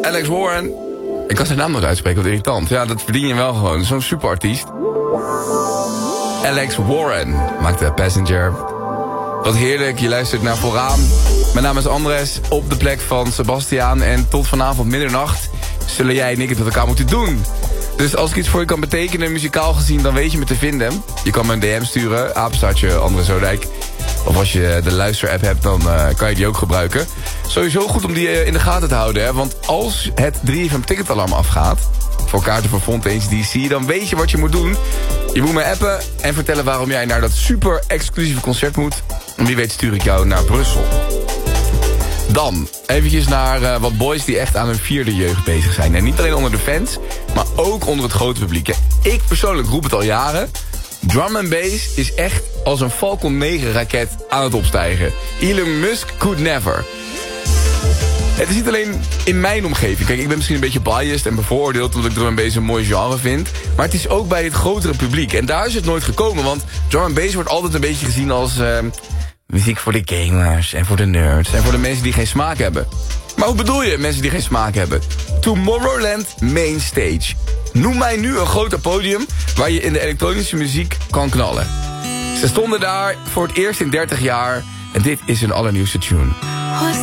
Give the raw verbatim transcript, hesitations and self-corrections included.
Alex Warren. Ik kan zijn naam nog uitspreken, wat irritant. Ja, dat verdien je wel gewoon. Zo'n superartiest. Alex Warren maakt de Passenger. Wat heerlijk, je luistert naar Vooraan. Mijn naam is Andres, op de plek van Sebastiaan. En tot vanavond middernacht zullen jij en ik het met elkaar moeten doen. Dus als ik iets voor je kan betekenen, muzikaal gezien, dan weet je me te vinden. Je kan me een D M sturen, apenstaartje Andres Zodijk. Of als je de luisterapp hebt, dan uh, kan je die ook gebruiken. Sowieso goed om die uh, in de gaten te houden, hè? Want als het drie F M ticketalarm afgaat voor kaarten voor Fontaine's D C, dan weet je wat je moet doen. Je moet me appen en vertellen waarom jij naar dat super exclusieve concert moet. En wie weet stuur ik jou naar Brussel. Dan eventjes naar uh, wat boys die echt aan hun vierde jeugd bezig zijn. En niet alleen onder de fans, maar ook onder het grote publiek. Ja, ik persoonlijk roep het al jaren. Drum and bass is echt als een Falcon negen raket aan het opstijgen. Elon Musk could never. Het is niet alleen in mijn omgeving. Kijk, ik ben misschien een beetje biased en bevooroordeeld omdat ik drum and bass een mooi genre vind. Maar het is ook bij het grotere publiek. En daar is het nooit gekomen, want drum and bass wordt altijd een beetje gezien als Uh, muziek voor de gamers en voor de nerds en voor de mensen die geen smaak hebben. Maar hoe bedoel je, mensen die geen smaak hebben? Tomorrowland Main Stage. Noem mij nu een groter podium waar je in de elektronische muziek kan knallen. Ze stonden daar voor het eerst in dertig jaar en dit is hun allernieuwste tune.